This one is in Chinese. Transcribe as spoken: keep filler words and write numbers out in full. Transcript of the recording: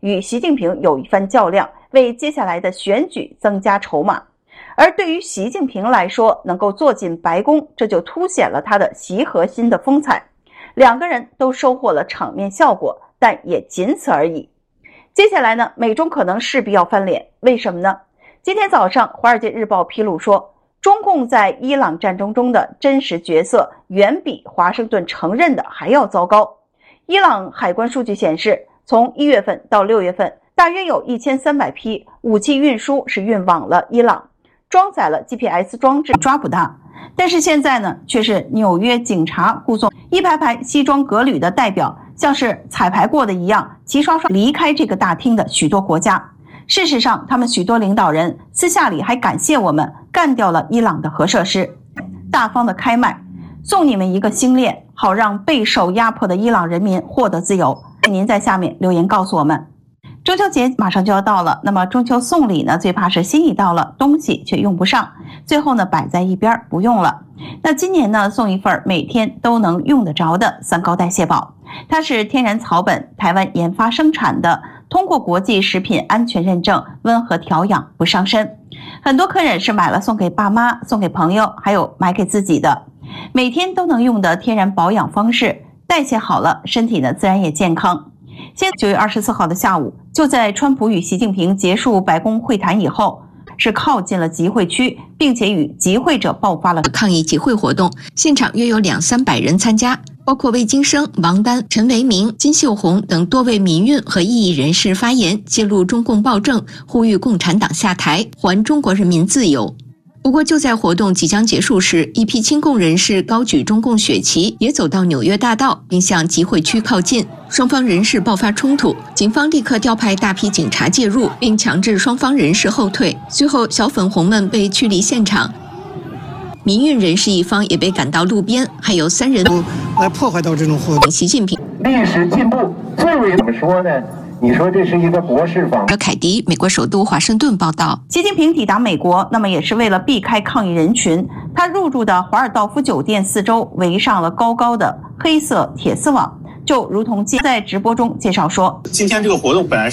与习近平有一番较量，为接下来的选举增加筹码。而对于习近平来说，能够坐进白宫，这就凸显了他的习核心的风采。两个人都收获了场面效果，但也仅此而已。接下来呢，美中可能势必要翻脸，为什么呢？今天早上，《华尔街日报》披露说，中共在伊朗战争中的真实角色远比华盛顿承认的还要糟糕。伊朗海关数据显示，从一月份到六月份，大约有一千三百批武器运输是运往了伊朗，装载了 G P S 装置，抓捕他。但是现在呢，却是纽约警察护送一排排西装革履的代表，像是彩排过的一样，齐刷刷离开这个大厅的许多国家。事实上，他们许多领导人私下里还感谢我们干掉了伊朗的核设施，大方的开麦，送你们一个星链，好让备受压迫的伊朗人民获得自由。您在下面留言告诉我们。中秋节马上就要到了，那么中秋送礼呢，最怕是心意到了，东西却用不上，最后呢摆在一边不用了。那今年呢，送一份每天都能用得着的三高代谢宝，它是天然草本，台湾研发生产的，通过国际食品安全认证，温和调养不伤身。很多客人是买了送给爸妈，送给朋友，还有买给自己的，每天都能用的天然保养方式，代谢好了，身体呢自然也健康。现在九月二十四号的下午，就在川普与习近平结束白宫会谈以后，是靠近了集会区，并且与集会者爆发了抗议集会活动，现场约有两三百人参加，包括魏京生、王丹、陈为民、金秀红等多位民运和异议人士发言，揭露中共暴政，呼吁共产党下台，还中国人民自由。不过就在活动即将结束时，一批亲共人士高举中共血旗，也走到纽约大道，并向集会区靠近。双方人士爆发冲突，警方立刻调派大批警察介入，并强制双方人士后退。随后，小粉红们被驱离现场，民运人士一方也被赶到路边，还有三人来破坏到这种活动。 习近平历史进步最为怎么说呢？你说这是一个国事访问。 凯迪，美国首都华盛顿报道。 习近平抵达美国，那么也是为了避开抗议人群。他入住的华尔道夫酒店四周围上了高高的黑色铁丝网，就如同在直播中介绍说， 今天这个活动本来